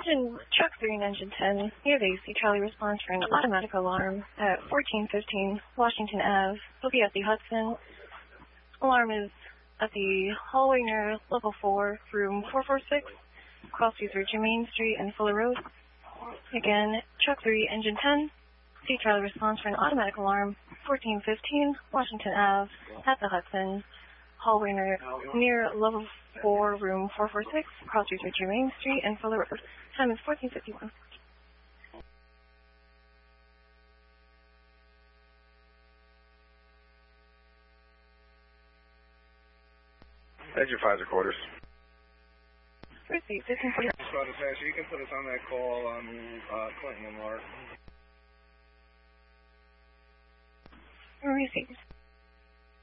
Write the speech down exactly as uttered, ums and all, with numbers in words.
Engine Truck three and Engine ten, near the A C Charlie response for an automatic alarm at fourteen fifteen Washington Avenue. Will be at the Hudson. Alarm is at the hallway near level four, room four four six, crossviews through Jermaine Street and Fuller Road. Again, Truck three, Engine ten, A C Charlie response for an automatic alarm, fourteen fifteen Washington Avenue, at the Hudson. Hallway near, near level four, room four four six, crossviews through Jermaine Street and Fuller Road. Time is fourteen fifty-one. That's your Pfizer quarters. Received. fifteen forty. You can put us on that call on uh, Clinton and Mark. Received.